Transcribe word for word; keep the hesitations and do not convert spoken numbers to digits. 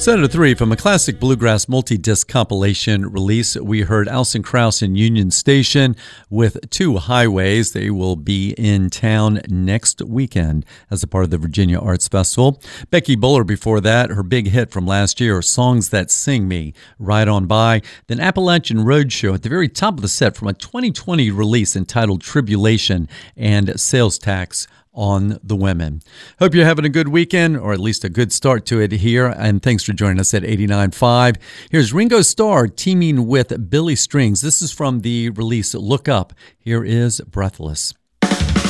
Senator three, from a classic bluegrass multi-disc compilation release, we heard Alison Krauss in Union Station with Two Highways. They will be in town next weekend as a part of the Virginia Arts Festival. Becky Buller before that, her big hit from last year, Songs That Sing Me, Right On By. Then Appalachian Roadshow at the very top of the set from a twenty twenty release entitled Tribulation and Sales Tax on the Women. Hope you're having a good weekend, or at least a good start to it here, and thanks for joining us at eighty-nine point five. Here's Ringo Starr teaming with Billy Strings. This is from the release Look Up. Here is Breathless.